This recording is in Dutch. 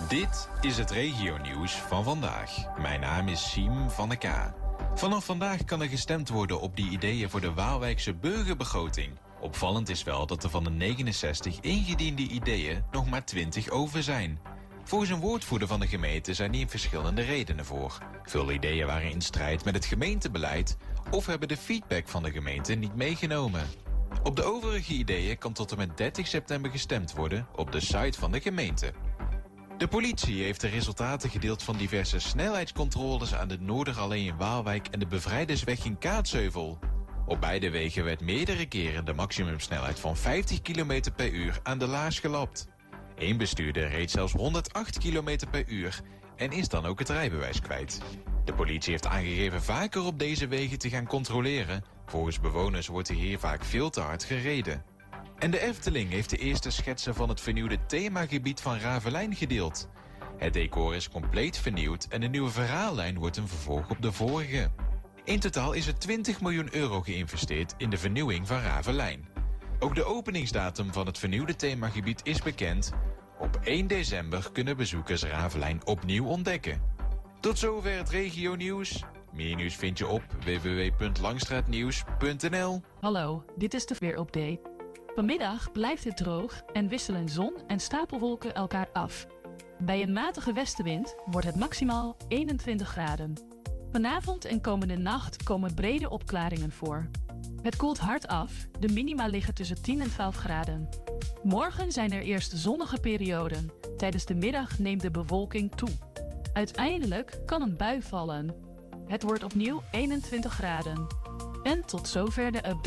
Dit is het regionieuws van vandaag. Mijn naam is Siem van der K. Vanaf vandaag kan er gestemd worden op die ideeën voor de Waalwijkse burgerbegroting. Opvallend is wel dat er van de 69 ingediende ideeën nog maar 20 over zijn. Volgens een woordvoerder van de gemeente zijn hier verschillende redenen voor. Veel ideeën waren in strijd met het gemeentebeleid of hebben de feedback van de gemeente niet meegenomen. Op de overige ideeën kan tot en met 30 september gestemd worden op de site van de gemeente. De politie heeft de resultaten gedeeld van diverse snelheidscontroles aan de Noorderallee in Waalwijk en de Bevrijdersweg in Kaatsheuvel. Op beide wegen werd meerdere keren de maximumsnelheid van 50 km per uur aan de laars gelapt. Eén bestuurder reed zelfs 108 km per uur en is dan ook het rijbewijs kwijt. De politie heeft aangegeven vaker op deze wegen te gaan controleren. Volgens bewoners wordt er hier vaak veel te hard gereden. En de Efteling heeft de eerste schetsen van het vernieuwde themagebied van Ravelijn gedeeld. Het decor is compleet vernieuwd en de nieuwe verhaallijn wordt een vervolg op de vorige. In totaal is er 20 miljoen euro geïnvesteerd in de vernieuwing van Ravelijn. Ook de openingsdatum van het vernieuwde themagebied is bekend. Op 1 december kunnen bezoekers Ravelijn opnieuw ontdekken. Tot zover het regionieuws. Meer nieuws vind je op www.langstraatnieuws.nl. Hallo, dit is de weerupdate. Vanmiddag blijft het droog en wisselen zon en stapelwolken elkaar af. Bij een matige westenwind wordt het maximaal 21 graden. Vanavond en komende nacht komen brede opklaringen voor. Het koelt hard af, de minima liggen tussen 10 en 12 graden. Morgen zijn er eerst zonnige perioden. Tijdens de middag neemt de bewolking toe. Uiteindelijk kan een bui vallen. Het wordt opnieuw 21 graden. En tot zover de update.